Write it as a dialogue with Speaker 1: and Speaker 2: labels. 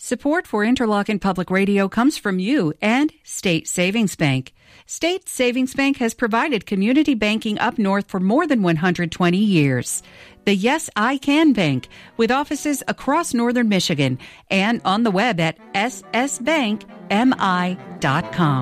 Speaker 1: Support for Interlochen Public Radio comes from you and State Savings Bank. State Savings Bank has provided community banking up north for more than 120 years. The Yes, I Can Bank, with offices across northern Michigan and on the web at ssbankmi.com.